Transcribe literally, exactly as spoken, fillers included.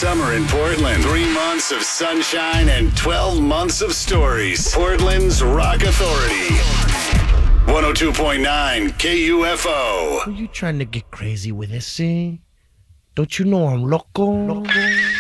summer in Portland. Three months of sunshine and twelve months of stories. Portland's Rock Authority. one oh two point nine K U F O. Are you trying to get crazy with this, eh? Don't you know I'm loco? Loco.